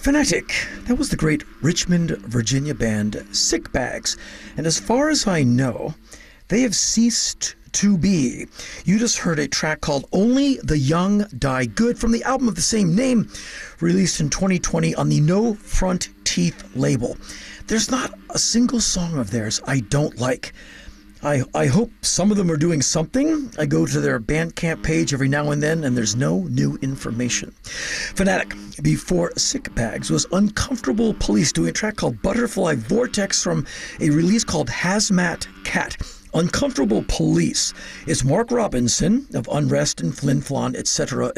Phonetic. That was the great Richmond, Virginia band Sick Bags. And as far as I know, they have ceased to be. You just heard a track called Only the Young Die Good from the album of the same name, released in 2020 on the No Front Teeth label. There's not a single song of theirs I don't like. I hope some of them are doing something. I go to their Bandcamp page every now and then, and there's no new information. Phonetic, before Sick Bags, was Uncomfortable Police doing a track called Butterfly Vortex from a release called Hazmat Cat. Uncomfortable Police is Mark Robinson of Unrest and Flin Flon, etc.,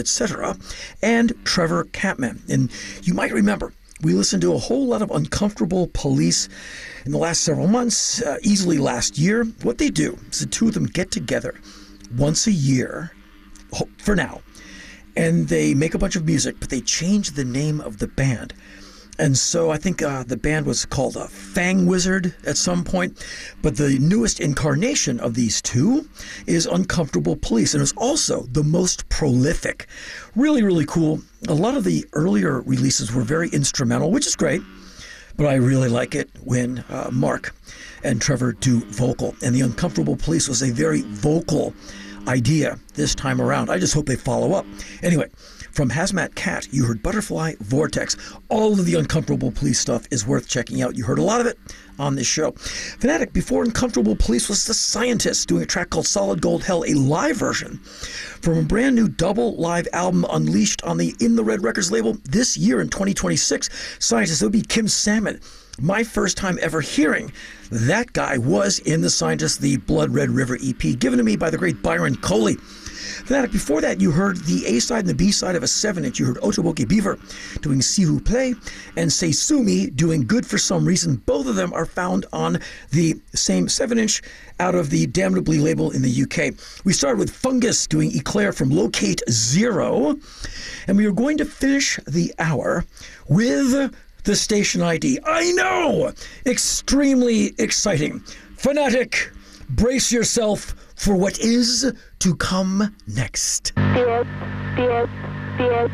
and Trevor Catman. And you might remember, we listened to a whole lot of Uncomfortable Police in the last several months, easily last year. What they do is the two of them get together once a year, for now, and they make a bunch of music, but they change the name of the band. And so I think the band was called Fang Wizard at some point, but the newest incarnation of these two is Uncomfortable Police, and it was also the most prolific. Really, really cool. A lot of the earlier releases were very instrumental, which is great, but I really like it when Mark and Trevor do vocal, and the Uncomfortable Police was a very vocal idea this time around. I just hope they follow up. Anyway, from Hazmat Cat, you heard Butterfly Vortex. All of the Uncomfortable Police stuff is worth checking out. You heard a lot of it on this show. Phonetic, before Uncomfortable Police, was The Scientists doing a track called Solid Gold Hell, a live version from a brand new double live album unleashed on the In the Red Records label this year in 2026. Scientists, it would be Kim Salmon. My first time ever hearing that guy was in The Scientists, the Blood Red River EP, given to me by the great Byron Coley. Phonetic, before that, you heard the A-side and the B-side of a 7-inch. You heard Otoboke Beaver doing Si Who Play and Seisumi doing Good for Some Reason. Both of them are found on the same 7-inch out of the Damnably label in the UK. We started with Fungus doing Eclair from Locate Zero, and we are going to finish the hour with the station ID. I know! Extremely exciting. Phonetic, brace yourself for what is to come next. Yes, yes, yes,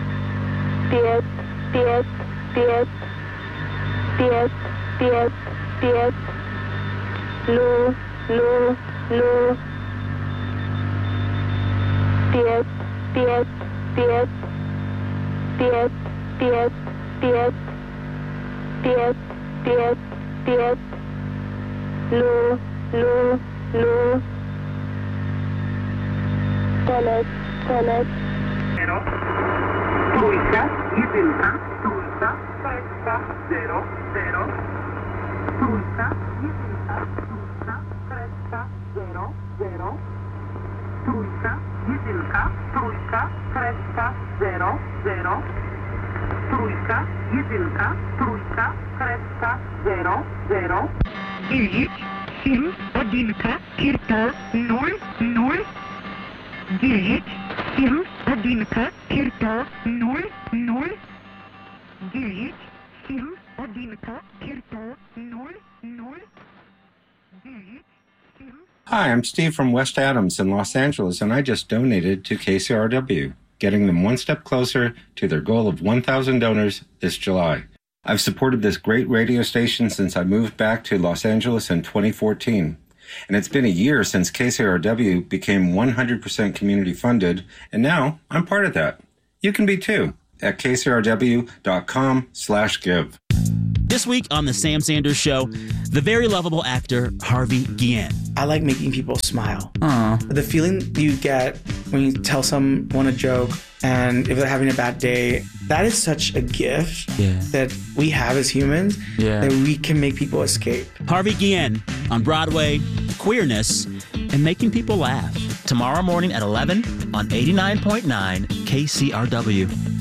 yes, yes, yes, yes, yes, yes, low, low, low, yes, yes, yes, yes, yes, yes, yes, yes, yes, low, low, low. Connect. Zero. Trójka, jedynka, trójka, tresta, zero, zero. Trójka, jedynka, trójka, tresta, zero, zero. Trójka, jedynka, trójka, tresta, zero, zero. Trójka, jedynka, trójka, tresta, zero, zero. 9, 7, jedynka, kilka, 0, 0. 9, 7, jedynka, kilka, 0, 0. 9, 7, jedynka, kilka, 0, 0. 9, 7. Hi, I'm Steve from West Adams in Los Angeles, and I just donated to KCRW, getting them one step closer to their goal of 1,000 donors this July. I've supported this great radio station since I moved back to Los Angeles in 2014. And it's been a year since KCRW became 100% community funded, and now I'm part of that. You can be too at kcrw.com/give. This week on The Sam Sanders Show, the very lovable actor Harvey Guillen. I like making people smile. Aww. The feeling you get when you tell someone a joke and if they're having a bad day, that is such a gift that we have as humans that we can make people escape. Harvey Guillen on Broadway, queerness, and making people laugh. Tomorrow morning at 11 on 89.9 KCRW.